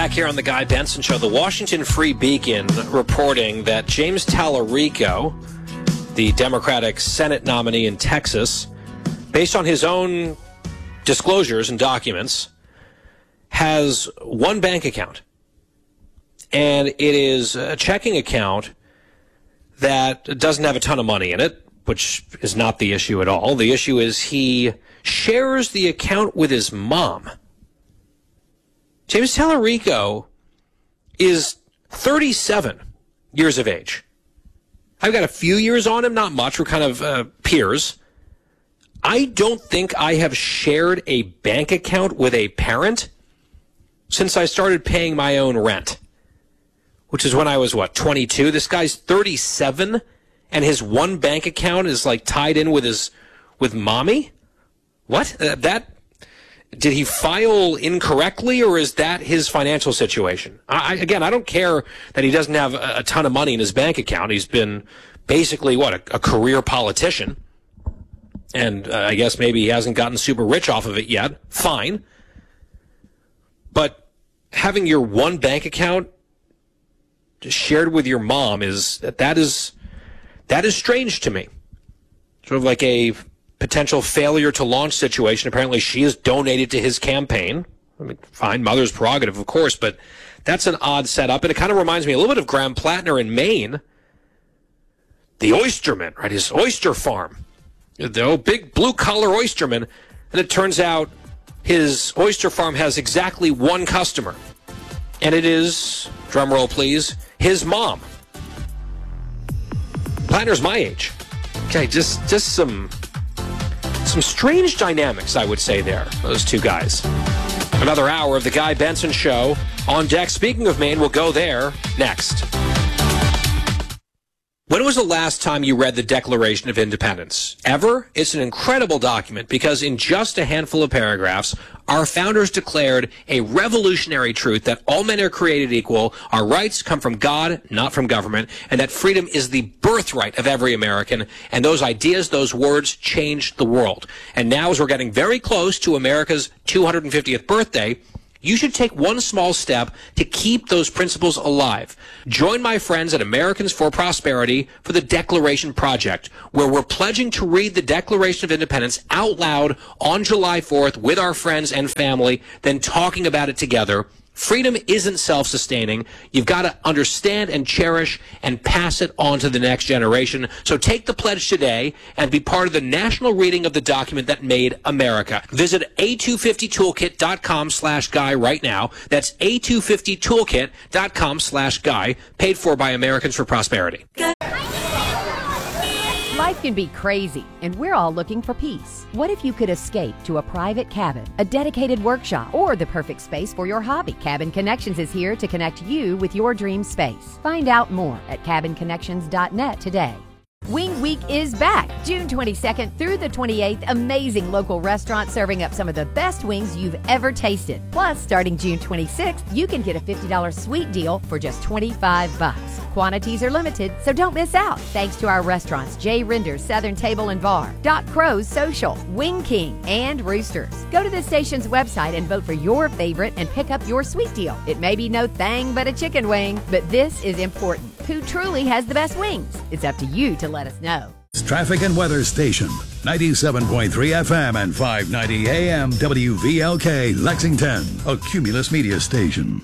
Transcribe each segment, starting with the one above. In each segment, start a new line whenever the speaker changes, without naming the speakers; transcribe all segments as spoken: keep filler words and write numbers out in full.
back here on the Guy Benson Show. The Washington Free Beacon reporting that James Talarico, the Democratic Senate nominee in Texas, based on his own disclosures and documents, has one bank account. And it is a checking account that doesn't have a ton of money in it, which is not the issue at all. The issue is he shares the account with his mom. James Talarico is thirty-seven years of age. I've got a few years on him, not much. We're kind of uh, peers. I don't think I have shared a bank account with a parent since I started paying my own rent, which is when I was, what, twenty-two? This guy's thirty-seven, and his one bank account is, like, tied in with his, with mommy? What? Uh, that... Did he file incorrectly, or is that his financial situation? I, again, I don't care that he doesn't have a, a ton of money in his bank account. He's been basically, what, a, a career politician. And uh, I guess maybe he hasn't gotten super rich off of it yet. Fine. But having your one bank account shared with your mom is, that is, that is strange to me. Sort of like a potential failure to launch situation. Apparently she has donated to his campaign. I mean, fine, mother's prerogative, of course, but that's an odd setup. And it kind of reminds me a little bit of Graham Plattner in Maine. The oysterman, right? His oyster farm. The old big blue-collar oysterman. And it turns out his oyster farm has exactly one customer. And it is, drum roll please, his mom. Plattner's my age. Okay, just just some... Some strange dynamics, I would say, there, those two guys. Another hour of the Guy Benson Show on deck. Speaking of Maine, we'll go there next. When was the last time you read the Declaration of Independence? Ever? It's an incredible document because in just a handful of paragraphs, our founders declared a revolutionary truth that all men are created equal, our rights come from God, not from government, and that freedom is the birthright of every American. And those ideas, those words changed the world. And now, as we're getting very close to America's two hundred fiftieth birthday, you should take one small step to keep those principles alive. Join my friends at Americans for Prosperity for the Declaration Project, where we're pledging to read the Declaration of Independence out loud on July fourth with our friends and family, then talking about it together. Freedom isn't self-sustaining. You've got to understand and cherish and pass it on to the next generation. So take the pledge today and be part of the national reading of the document that made America. Visit A two fifty toolkit dot com slash guy right now. That's A two fifty toolkit dot com slash guy, paid for by Americans for Prosperity.
Life can be crazy, and we're all looking for peace. What if you could escape to a private cabin, a dedicated workshop, or the perfect space for your hobby? Cabin Connections is here to connect you with your dream space. Find out more at cabin connections dot net today. Wing Week is back, June twenty-second through the twenty-eighth. Amazing local restaurants serving up some of the best wings you've ever tasted. Plus, starting June twenty-sixth, you can get a fifty dollars sweet deal for just twenty-five bucks. Quantities are limited, so don't miss out. Thanks to our restaurants, Jay Rinder's Southern Table and Bar, Doc Crow's Social, Wing King, and Roosters. Go to the station's website and vote for your favorite and pick up your sweet deal. It may be no thing but a chicken wing, but this is important. Who truly has the best wings? It's up to you to let us know.
Traffic and weather station, ninety-seven point three F M and five ninety A M W V L K Lexington, a Cumulus media station.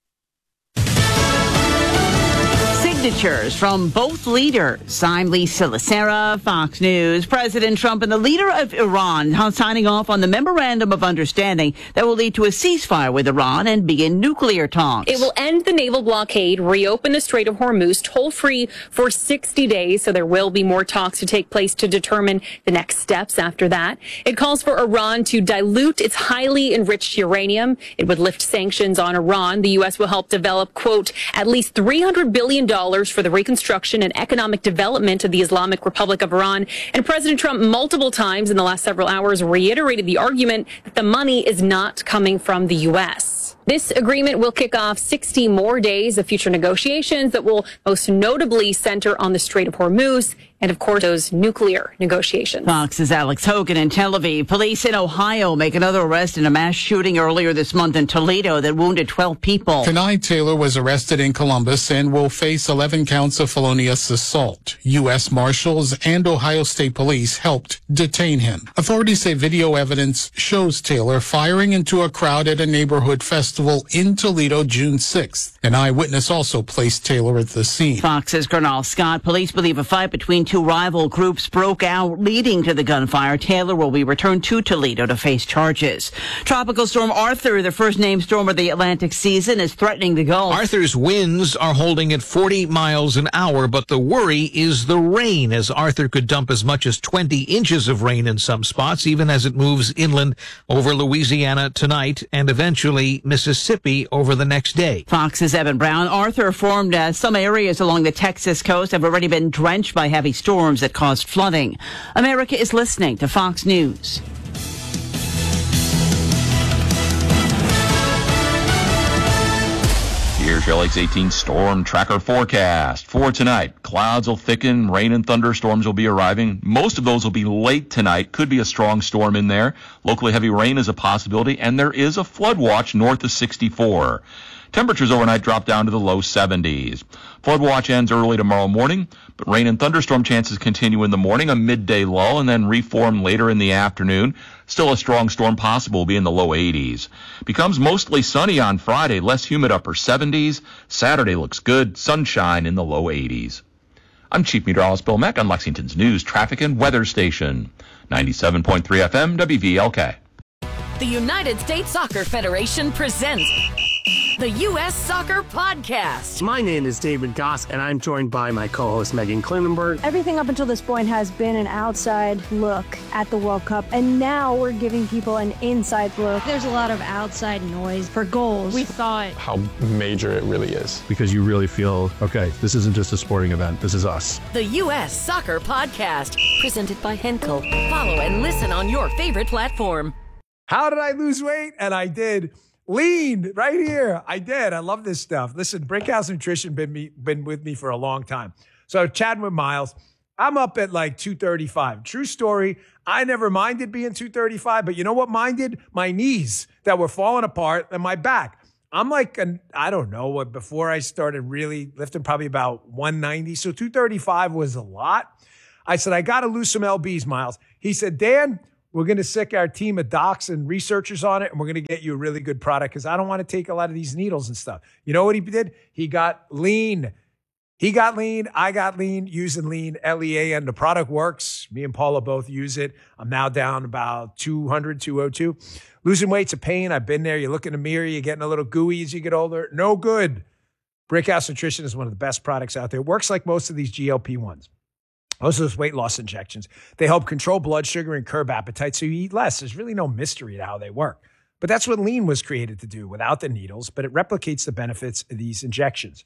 Signatures from both leaders. I'm Lisa Lacera, Fox News. President Trump and the leader of Iran signing off on the memorandum of understanding that will lead to a ceasefire with Iran and begin nuclear talks.
It will end the naval blockade, reopen the Strait of Hormuz toll-free for sixty days, so there will be more talks to take place to determine the next steps after that. It calls for Iran to dilute its highly enriched uranium. It would lift sanctions on Iran. The U S will help develop, quote, at least three hundred billion dollars for the reconstruction and economic development of the Islamic Republic of Iran. And President Trump multiple times in the last several hours reiterated the argument that the money is not coming from the U S. This agreement will kick off sixty more days of future negotiations that will most notably center on the Strait of Hormuz and, of course, those nuclear negotiations.
Fox's Alex Hogan in Tel Aviv. Police in Ohio make another arrest in a mass shooting earlier this month in Toledo that wounded twelve people.
Tonight, Taylor was arrested in Columbus and will face eleven counts of felonious assault. U S Marshals and Ohio State Police helped detain him. Authorities say video evidence shows Taylor firing into a crowd at a neighborhood festival in Toledo June sixth. An eyewitness also placed Taylor at the scene.
Fox's Colonel Scott. Police believe a fight between two rival groups broke out, leading to the gunfire. Taylor will be returned to Toledo to face charges. Tropical storm Arthur, the first named storm of the Atlantic season, is threatening the Gulf.
Arthur's winds are holding at forty miles an hour, but the worry is the rain, as Arthur could dump as much as twenty inches of rain in some spots, even as it moves inland over Louisiana tonight and eventually Mississippi over the next day.
Fox's Evan Brown. Arthur formed as some areas along the Texas coast have already been drenched by heavy storms that caused flooding. America is listening to Fox News.
Here's your Lakes eighteen Storm Tracker forecast. For tonight, clouds will thicken, rain and thunderstorms will be arriving. Most of those will be late tonight. Could be a strong storm in there. Locally heavy rain is a possibility, and there is a flood watch north of sixty-four. Temperatures overnight drop down to the low seventies. Flood watch ends early tomorrow morning, but rain and thunderstorm chances continue in the morning, a midday lull, and then reform later in the afternoon. Still a strong storm possible, will be in the low eighties. Becomes mostly sunny on Friday, less humid upper seventies. Saturday looks good, sunshine in the low eighties. I'm Chief Meteorologist Bill Meck on Lexington's News, Traffic, and Weather Station. ninety-seven point three F M, W V L K.
The United States Soccer Federation presents the U S Soccer Podcast.
My name is David Goss, and I'm joined by my co-host Megan Klinenberg.
Everything up until this point has been an outside look at the World Cup, and now we're giving people an inside look.
There's a lot of outside noise for goals. We thought
how major it really is, because you really feel, okay, this isn't just a sporting event, this is us.
The U S Soccer Podcast, presented by Henkel. Follow and listen on your favorite platform.
How did I lose weight? And I did. Lean right here. I did. I love this stuff. Listen, Brickhouse Nutrition been me been with me for a long time. So chatting with Miles, I'm up at like two thirty-five. True story. I never minded being two thirty-five, but you know what minded? My knees that were falling apart and my back. I'm like, an, I don't know what, before I started really lifting, probably about one ninety. So two thirty-five was a lot. I said, I got to lose some L Bs, Miles. He said, Dan, we're going to sick our team of docs and researchers on it, and we're going to get you a really good product because I don't want to take a lot of these needles and stuff. You know what he did? He got lean. He got lean. I got lean using lean, L E A N. The product works. Me and Paula both use it. I'm now down about two hundred, two oh two. Losing weight's a pain. I've been there. You look in the mirror, you're getting a little gooey as you get older. No good. Brickhouse Nutrition is one of the best products out there. It works like most of these G L P ones. Most of those weight loss injections, they help control blood sugar and curb appetite so you eat less. There's really no mystery to how they work. But that's what lean was created to do without the needles, but it replicates the benefits of these injections.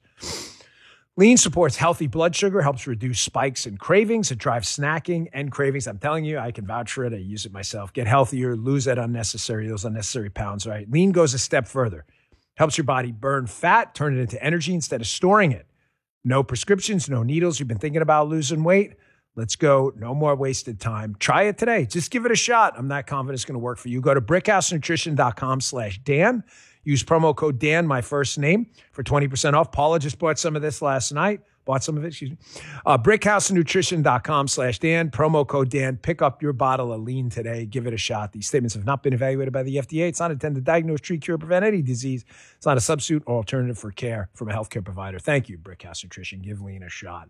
Lean supports healthy blood sugar, helps reduce spikes and cravings. It drives snacking and cravings. I'm telling you, I can vouch for it. I use it myself. Get healthier, lose that unnecessary, those unnecessary pounds, right? Lean goes a step further. Helps your body burn fat, turn it into energy instead of storing it. No prescriptions, no needles. You've been thinking about losing weight? Let's go. No more wasted time. Try it today. Just give it a shot. I'm not confident it's going to work for you. Go to brickhousenutrition.com slash Dan. Use promo code Dan, my first name, for twenty percent off. Paula just bought some of this last night. Bought some of it, excuse me. Uh, brickhousenutrition.com slash Dan. Promo code Dan. Pick up your bottle of lean today. Give it a shot. These statements have not been evaluated by the F D A. It's not intended to diagnose, treat, cure, prevent any disease. It's not a substitute or alternative for care from a healthcare provider. Thank you, Brickhouse Nutrition. Give lean a shot.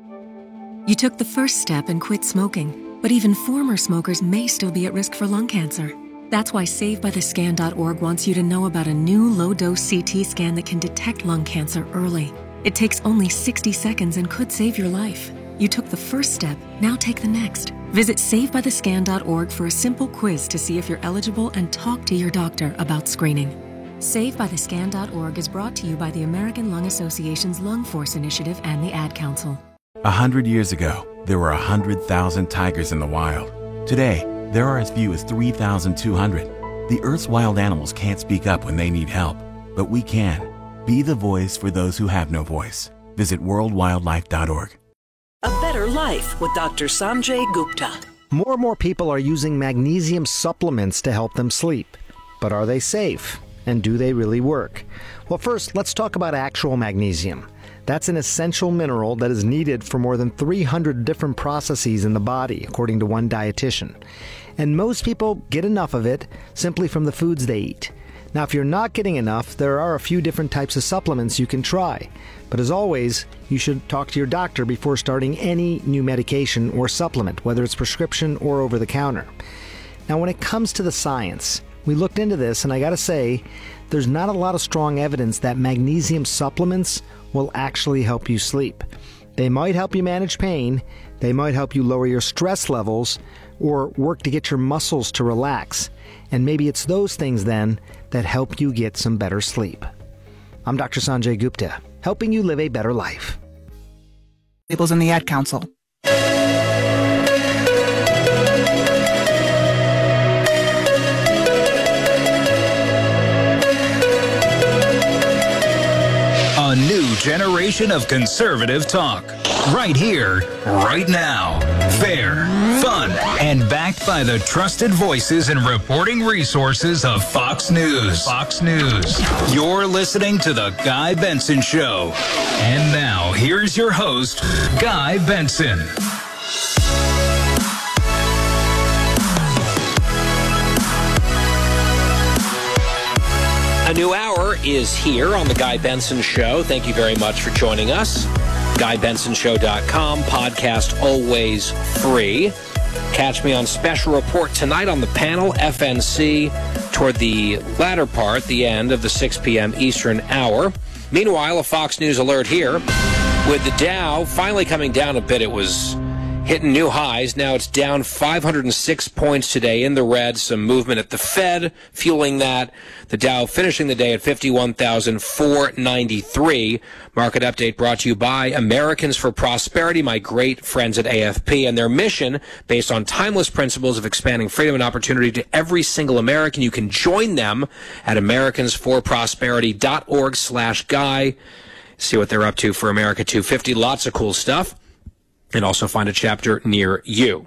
You took the first step and quit smoking, but even former smokers may still be at risk for lung cancer. That's why Save By The Scan dot org wants you to know about a new low-dose C T scan that can detect lung cancer early. It takes only sixty seconds and could save your life. You took the first step, now take the next. Visit Save By The Scan dot org for a simple quiz to see if you're eligible and talk to your doctor about screening. Save By The Scan dot org is brought to you by the American Lung Association's Lung Force Initiative and the Ad Council.
A hundred years ago, there were a hundred thousand tigers in the wild. Today, there are as few as three thousand two hundred. The Earth's wild animals can't speak up when they need help, but we can. Be the voice for those who have no voice. Visit world wildlife dot org.
A better
Life with Doctor Sanjay Gupta.
More and more people are using magnesium supplements to help them sleep. But are they safe? And do they really work? Well, first, let's talk about actual magnesium. That's an essential mineral that is needed for more than three hundred different processes in the body, according to one dietitian. And most people get enough of it simply from the foods they eat. Now, if you're not getting enough, there are a few different types of supplements you can try. But as always, you should talk to your doctor before starting any new medication or supplement, whether it's prescription or over the counter. Now, when it comes to the science, we looked into this, and I gotta say, there's not a lot of strong evidence that magnesium supplements will actually help you sleep. They might help you manage pain, they might help you lower your stress levels, or work to get your muscles to relax. And maybe it's those things then that help you get some better sleep. I'm Doctor Sanjay Gupta, helping you live a better life.
Labels in the Ad Council.
A new generation of conservative talk. Right here, right now. Fair, fun, and backed by the trusted voices and reporting resources of Fox News. Fox News. You're listening to The Guy Benson Show. And now, here's your host, Guy Benson.
A new hour is here on The Guy Benson Show. Thank you very much for joining us. guy benson show dot com, podcast always free. Catch me on Special Report tonight on the panel, F N C, toward the latter part, the end of the six p.m. Eastern hour. Meanwhile, a Fox News alert here. With the Dow finally coming down a bit, it was hitting new highs. Now it's down five hundred six points today in the red. Some movement at the Fed fueling that. The Dow finishing the day at fifty-one thousand four hundred ninety-three. Market update brought to you by Americans for Prosperity, my great friends at A F P, and their mission based on timeless principles of expanding freedom and opportunity to every single American. You can join them at americans for prosperity dot org slash guy. See what they're up to for America two fifty. Lots of cool stuff. And also find a chapter near you.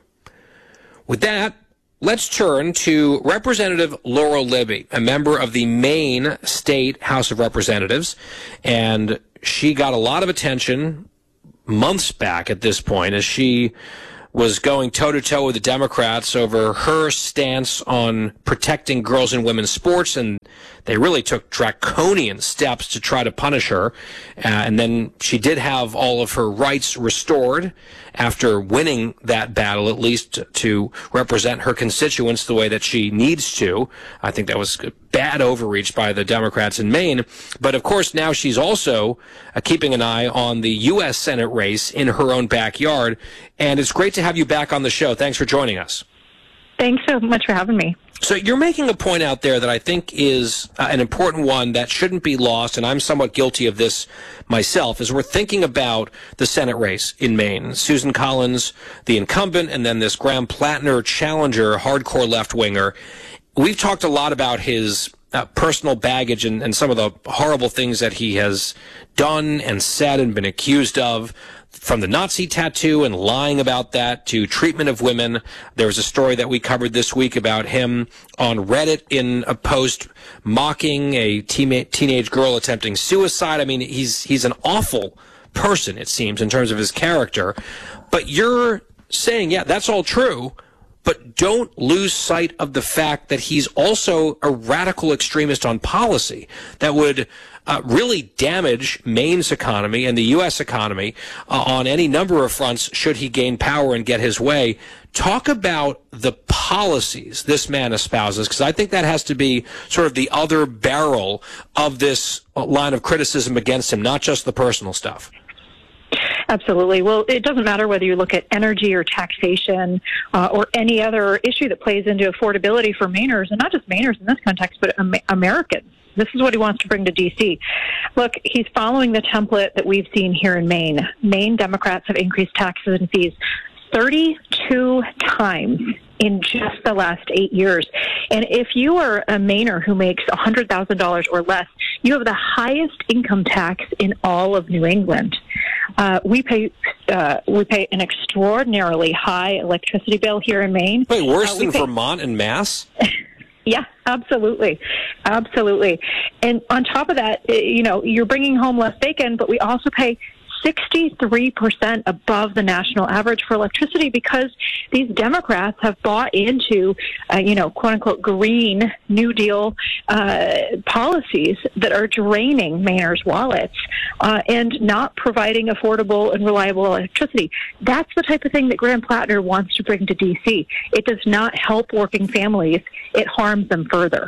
With that, let's turn to Representative Laurel Libby, a member of the Maine State House of Representatives. And she got a lot of attention months back at this point as she was going toe-to-toe with the Democrats over her stance on protecting girls and women's sports, and they really took draconian steps to try to punish her. Uh, and then she did have all of her rights restored after winning that battle, at least to represent her constituents the way that she needs to. I think that was a bad overreach by the Democrats in Maine. But, of course, now she's also uh, keeping an eye on the U S Senate race in her own backyard. And it's great to have you back on the show. Thanks for joining us.
Thanks so much for having me.
So you're making a point out there that I think is uh, an important one that shouldn't be lost, and I'm somewhat guilty of this myself, as we're thinking about the Senate race in Maine. Susan Collins, the incumbent, and then this Graham Plattner challenger, hardcore left-winger. We've talked a lot about his uh, personal baggage and, and some of the horrible things that he has done and said and been accused of, from the Nazi tattoo and lying about that to treatment of women. There was a story that we covered this week about him on Reddit in a post mocking a teen- teenage girl attempting suicide. I mean, he's he's an awful person, it seems, in terms of his character. But you're saying, yeah, that's all true, but don't lose sight of the fact that he's also a radical extremist on policy that would Uh, really damage Maine's economy and the U S economy uh, on any number of fronts should he gain power and get his way. Talk about the policies this man espouses, because I think that has to be sort of the other barrel of this line of criticism against him, not just the personal stuff.
Absolutely. Well, it doesn't matter whether you look at energy or taxation uh, or any other issue that plays into affordability for Mainers, and not just Mainers in this context, but Am- Americans. This is what he wants to bring to D C. Look, he's following the template that we've seen here in Maine. Maine Democrats have increased taxes and fees thirty-two times in just the last eight years. And if you are a Mainer who makes one hundred thousand dollars or less, you have the highest income tax in all of New England. Uh, we pay uh, we pay an extraordinarily high electricity bill here in Maine.
Wait, worse
uh,
than
pay-
Vermont and Mass?
Yeah, absolutely. Absolutely. And on top of that, you know, you're bringing home less bacon, but we also pay sixty-three percent above the national average for electricity because these Democrats have bought into, uh, you know, quote unquote, green New Deal uh, policies that are draining Mainers' wallets uh, and not providing affordable and reliable electricity. That's the type of thing that Graham Plattner wants to bring to D C. It does not help working families. It harms them further.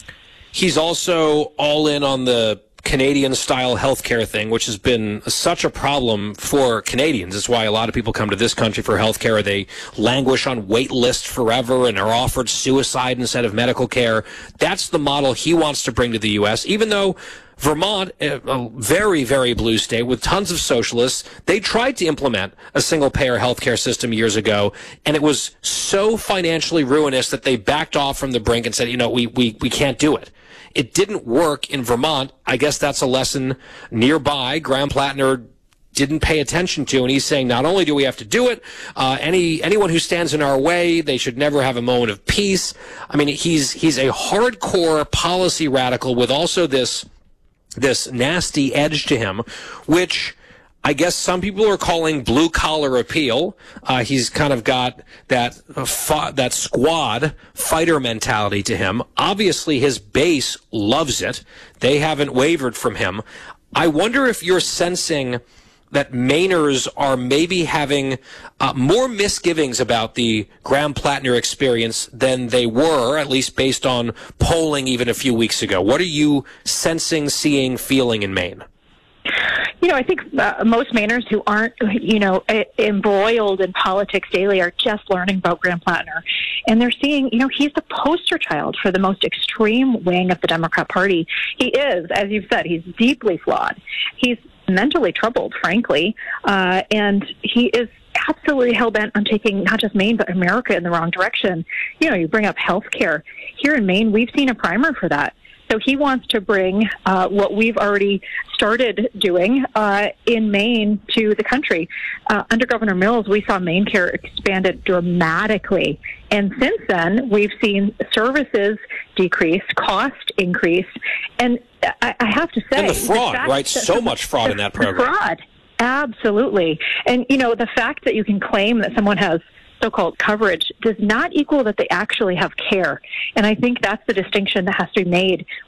He's also all in on the Canadian-style healthcare thing, which has been such a problem for Canadians. It's why a lot of people come to this country for healthcare. They languish on wait lists forever and are offered suicide instead of medical care. That's the model he wants to bring to the U S, even though Vermont, a very, very blue state with tons of socialists, they tried to implement a single-payer healthcare system years ago, and it was so financially ruinous that they backed off from the brink and said, you know, we, we, we can't do it. It didn't work in Vermont. I guess that's a lesson nearby. Graham Plattner didn't pay attention to, and he's saying not only do we have to do it, uh, any anyone who stands in our way, they should never have a moment of peace. I mean, he's he's a hardcore policy radical with also this this nasty edge to him, which I guess some people are calling blue-collar appeal. Uh, he's kind of got that uh, fa- that squad fighter mentality to him. Obviously, his base loves it. They haven't wavered from him. I wonder if you're sensing that Mainers are maybe having uh, more misgivings about the Graham Plattner experience than they were, at least based on polling even a few weeks ago. What are you sensing, seeing, feeling in Maine?
You know, I think uh, most Mainers who aren't, you know, embroiled in politics daily are just learning about Graham Plattner. And they're seeing, you know, he's the poster child for the most extreme wing of the Democrat Party. He is, as you've said, he's deeply flawed. He's mentally troubled, frankly, uh, and he is absolutely hell-bent on taking not just Maine, but America in the wrong direction. You know, you bring up health care. Here in Maine, we've seen a primer for that. So he wants to bring uh, what we've already started doing uh, in Maine to the country. Uh, under Governor Mills, we saw MaineCare expanded dramatically. And since then, we've seen services decrease, cost increase. And I, I have to say...
And the fraud,
the
right? So much fraud in that program.
Fraud, absolutely. And, you know, the fact that you can claim that someone has so-called coverage does not equal that they actually have care. And I think that's the distinction that has to be made